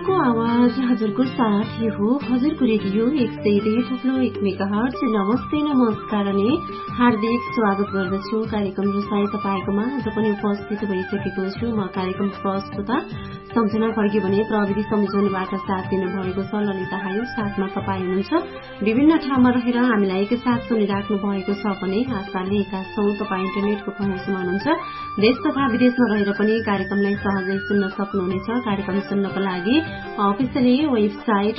अर्पणको आवाज हजुरको साथ यो हो हजुरको रेडियो 102.1 मेगाहर्ज। नमस्ते नमस्कार अनि हार्दिक स्वागत गर्दछु कार्यक्रम रसाई तपाईकोमा आज पनि उपस्थित भइसकेको छु। म कार्यक्रम प्रस्तुता सम्झना खड्गे भने प्रविधि संयोजनबाट साथ दिनुभएको छ ललिता हायो। साथमा तपाईँ हुनुहुन्छ विभिन्न ठाउँमा रहेर हामीलाई एकसाथ सुनिराख्नु भएको छ भने आशा लिएका छौं तपाईँ इन्टरनेटको पहुँचमा हुनुहुन्छ। देश तथा विदेशमा रहेर पनि कार्यक्रमलाई सहजै सुन्न सक्नुहुनेछ। कार्यक्रम सुन्नको लागि अफिसियली वेबसाइट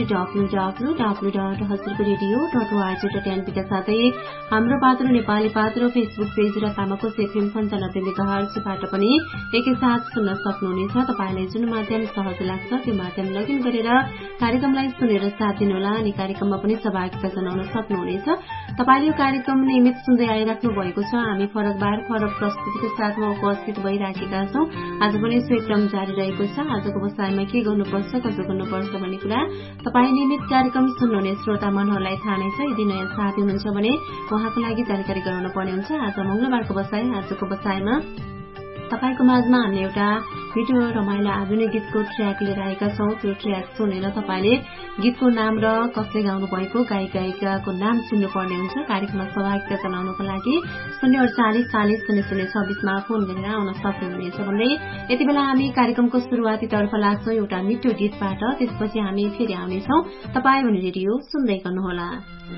www.hazurkoradio.org.np का साथै हाम्रो पात्र नेपाली पात्र फेसबुक पेज र तामाकोस एफएम 95 मेगाहर्जबाट पनि एकैसाथ सुन्न सक्नुहुनेछ। तपाईलाई जुन माध्यम सहज लाग्छ त्यो माध्यम लगइन गरेर कार्यक्रमलाई सुनेर साथ दिनुहोला अनि कार्यक्रममा पनि सहभागिता जनाउन सक्नुहुनेछ। तपाईले यो कार्यक्रम नियमित सुन्दै आइराख्नु भएको छ। हामी फरक बार फरक प्रस्तुतिको साथमा उपस्थित भइराखेका छौं। आज पनि सोही क्रम जारी रहेको छ। आजको बसाइमा के गर्नुपर्छ कसो गर्नुपर्छ भन्ने कुरा तपाईँ नियमित कार्यक्रम सुन्नुहुने श्रोता मनहरूलाई थाहा नै छ। यदि नयाँ साथी हुनुहुन्छ भने उहाँको लागि जानकारी गराउन पर्ने हुन्छ। आज मंगलबारको बसाई आजको बसाइमा तपाईको माझमा हामीले एउटा मिठो रमाइलो आधुनिक गीतको ट्र्याक लिएर आएका छौं। त्यो ट्र्याक सुनेर तपाईले गीतको नाम र कसले गाउनु भएको गायक गायिकाको नाम चिन्नुपर्ने हुन्छ। कार्यक्रममा सहभागिता जनाउनको लागि 048400026 मा फोन गरेर आउन सक्नुहुनेछ भन्दै यति बेला हामी कार्यक्रमको सुरुवाती तर्फ लाग्छौं एउटा मिठो गीतबाट। त्यसपछि हामी फेरि आउनेछौं। तपाई भने रेडियो सुन्दै गर्नुहोला।